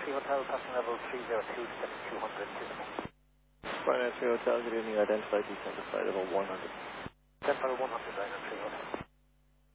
3 Hotel, passing level 302, descending 200, dismal. Ryanair 3 Hotel, good evening, identified, descend to flight level 100. Descend level 100, Ryanair 3 Hotel.